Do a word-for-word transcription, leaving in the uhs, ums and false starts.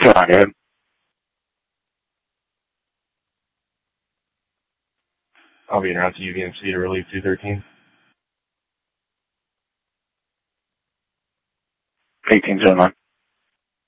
Come on, go ahead. I'll be announcing U V M C to relieve two thirteen. eighteen zero nine.